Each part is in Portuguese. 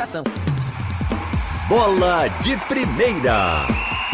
classificação. Bola de Primeira.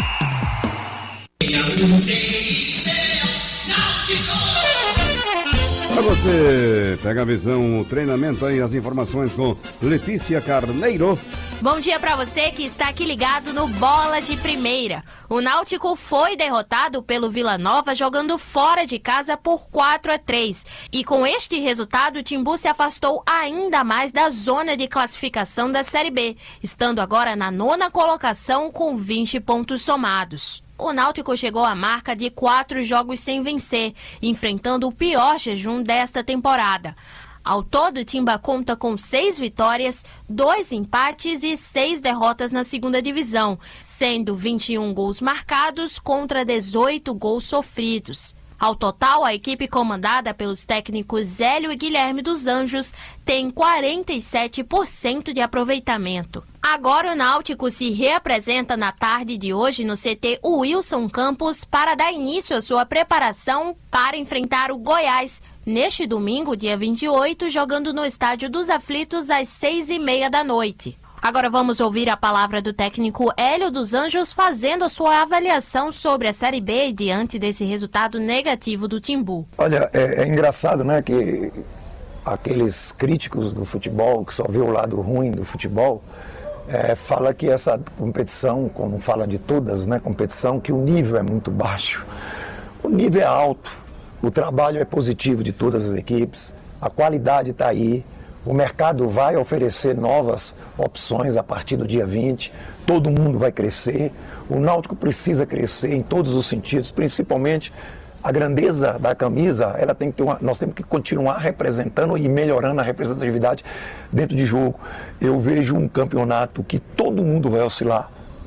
Para você, pega a visão, o treinamento aí, as informações com Letícia Carneiro. Bom dia para você que está aqui ligado no Bola de Primeira. O Náutico foi derrotado pelo Vila Nova jogando fora de casa por 4-3. E com este resultado, o Timbu se afastou ainda mais da zona de classificação da Série B, estando agora na 9ª colocação com 20 pontos somados. O Náutico chegou à marca de 4 jogos sem vencer, enfrentando o pior jejum desta temporada. Ao todo, o Timba conta com 6 vitórias, 2 empates e 6 derrotas na segunda divisão, sendo 21 gols marcados contra 18 gols sofridos. Ao total, a equipe comandada pelos técnicos Hélio e Guilherme dos Anjos tem 47% de aproveitamento. Agora o Náutico se reapresenta na tarde de hoje no CT Wilson Campos para dar início à sua preparação para enfrentar o Goiás neste domingo, dia 28, jogando no Estádio dos Aflitos às 6h30 da noite. Agora vamos ouvir a palavra do técnico Hélio dos Anjos fazendo a sua avaliação sobre a Série B diante desse resultado negativo do Timbu. Olha, é engraçado, né, que aqueles críticos do futebol, que só vê o lado ruim do futebol, fala que essa competição, como fala de todas, né, competição, que o nível é muito baixo. O nível é alto, o trabalho é positivo de todas as equipes, a qualidade está aí. O mercado vai oferecer novas opções a partir do dia 20, todo mundo vai crescer, o Náutico precisa crescer em todos os sentidos, principalmente a grandeza da camisa, nós temos que continuar representando e melhorando a representatividade dentro de jogo. Eu vejo um campeonato que todo mundo vai oscilar,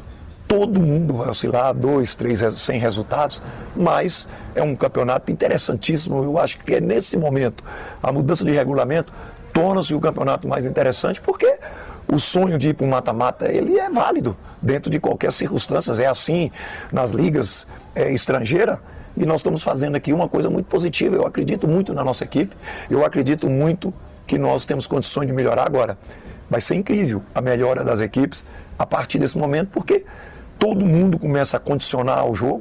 2, 3 sem resultados, mas é um campeonato interessantíssimo. Eu acho que é nesse momento, a mudança de regulamento torna-se o campeonato mais interessante, porque o sonho de ir para um mata-mata, ele é válido dentro de qualquer circunstância, é assim nas ligas estrangeiras, e nós estamos fazendo aqui uma coisa muito positiva. Eu acredito muito na nossa equipe, eu acredito muito que nós temos condições de melhorar agora. Vai ser incrível a melhora das equipes a partir desse momento, porque todo mundo começa a condicionar o jogo,